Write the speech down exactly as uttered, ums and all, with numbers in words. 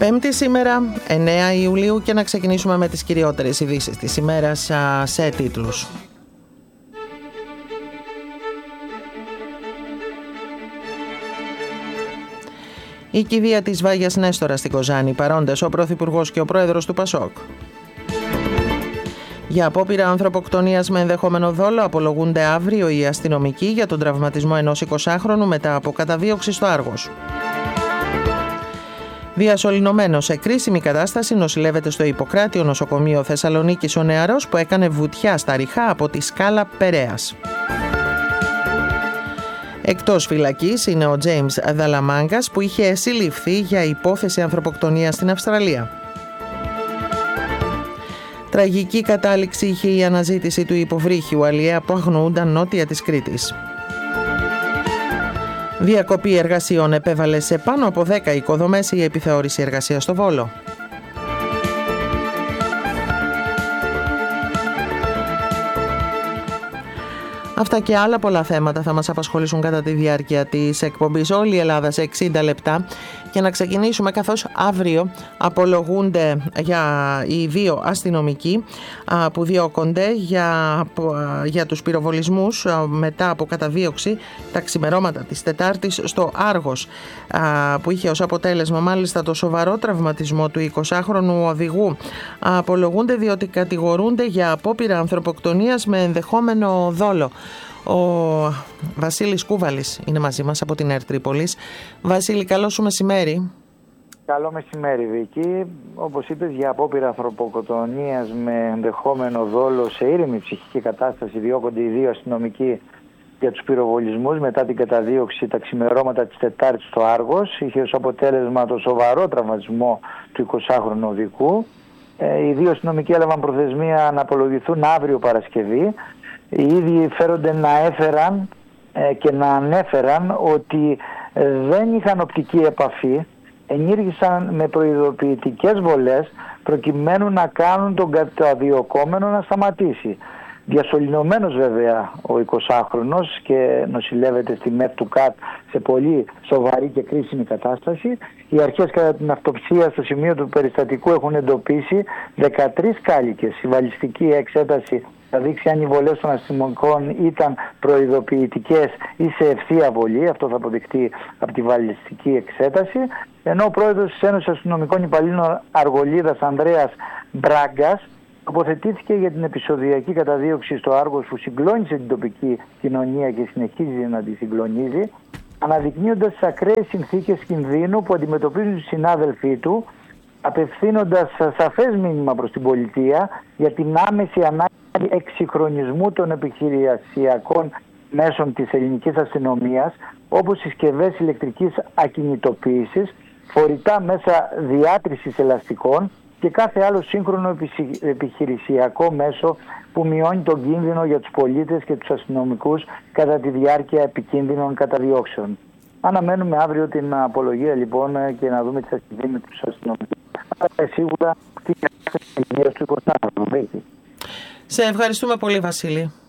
Πέμπτη σήμερα, εννέα Ιουλίου, και να ξεκινήσουμε με τις κυριότερες ειδήσεις της ημέρας σε τίτλους. Η κηδεία της Βάγιας Νέστορα στην Κοζάνη, παρόντες ο Πρωθυπουργός και ο Πρόεδρος του Πασόκ. Για απόπειρα ανθρωποκτονίας με ενδεχόμενο δόλο απολογούνται αύριο οι αστυνομικοί για τον τραυματισμό ενός εικοσάχρονου μετά από καταδίωξη στο Άργος. Διασωληνωμένος σε κρίσιμη κατάσταση νοσηλεύεται στο Ιπποκράτιο νοσοκομείο Θεσσαλονίκης ο νεαρός που έκανε βουτιά στα ριχά από τη σκάλα Περέας. Εκτός φυλακής είναι ο Τζέιμς Δαλαμάγκας που είχε συλληφθεί για υπόθεση ανθρωποκτονίας στην Αυστραλία. Τραγική κατάληξη είχε η αναζήτηση του υποβρύχιου αλιέα που αγνοούνταν νότια της Κρήτης. Διακοπή εργασιών επέβαλε σε πάνω από δέκα οικοδομές η επιθεώρηση εργασίας στο Βόλο. Αυτά και άλλα πολλά θέματα θα μας απασχολήσουν κατά τη διάρκεια της εκπομπής όλη η Ελλάδα σε εξήντα λεπτά, και να ξεκινήσουμε καθώς αύριο απολογούνται για οι δύο αστυνομικοί που διώκονται για, για τους πυροβολισμούς μετά από καταδίωξη τα ξημερώματα της Τετάρτης στο Άργος, που είχε ως αποτέλεσμα μάλιστα το σοβαρό τραυματισμό του εικοσάχρονου οδηγού. Απολογούνται διότι κατηγορούνται για απόπειρα ανθρωποκτονίας με ενδεχόμενο δόλο. Ο Βασίλης Κούβαλης είναι μαζί μας από την ΕΡΤ Τρίπολης. Βασίλη, καλό σου μεσημέρι. Καλό μεσημέρι, Βίκη. Όπως είπες, για απόπειρα ανθρωποκτονίας με ενδεχόμενο δόλο σε ήρεμη ψυχική κατάσταση διώκονται οι δύο αστυνομικοί για τους πυροβολισμούς μετά την καταδίωξη τα ξημερώματα της Τετάρτης στο Άργος. Είχε ως αποτέλεσμα το σοβαρό τραυματισμό του εικοσάχρονου οδηγού. Ε, οι δύο αστυνομικοί έλαβαν προθεσμία να απολογηθούν αύριο Παρασκευή. Οι ίδιοι φέρονται να έφεραν ε, και να ανέφεραν ότι ε, δεν είχαν οπτική επαφή, ενήργησαν με προειδοποιητικές βολές προκειμένου να κάνουν τον καταδιωκόμενο να σταματήσει. Διασωληνωμένος βέβαια ο εικοσάχρονος και νοσηλεύεται στη ΜΕΘ του ΚΑΤ σε πολύ σοβαρή και κρίσιμη κατάσταση. Οι αρχές κατά την αυτοψία στο σημείο του περιστατικού έχουν εντοπίσει δεκατρείς κάλικες. Η βαλιστική εξέταση θα δείξει αν οι βολές των αστυνομικών ήταν προειδοποιητικές ή σε ευθεία βολή. Αυτό θα αποδειχτεί από τη βαλιστική εξέταση. Ενώ ο πρόεδρος της Ένωσης Αστυνομικών Υπαλλήλων Αργολίδας, Ανδρέας Μπράγκας, τοποθετήθηκε για την επεισοδιακή καταδίωξη στο Άργος που συγκλώνησε την τοπική κοινωνία και συνεχίζει να τη συγκλονίζει, αναδεικνύοντας τις ακραίες συνθήκες κινδύνου που αντιμετωπίζουν οι συνάδελφοί του, απευθύνοντας σαφές μήνυμα προς την πολιτεία για την άμεση ανάγκη εξυγχρονισμού των επιχειρησιακών μέσων της ελληνικής αστυνομίας, όπως συσκευές ηλεκτρικής ακινητοποίησης, φορητά μέσα διάτρησης ελαστικών και κάθε άλλο σύγχρονο επιχειρησιακό μέσο που μειώνει τον κίνδυνο για τους πολίτες και τους αστυνομικούς κατά τη διάρκεια επικίνδυνων καταδιώξεων. Αναμένουμε αύριο την απολογία λοιπόν και να δούμε τις αστυνομίες με τους αστυνομικούς. Αλλά σίγουρα την αστυνομία του εικοσάχρονου. Σε ευχαριστούμε πολύ, Βασίλη.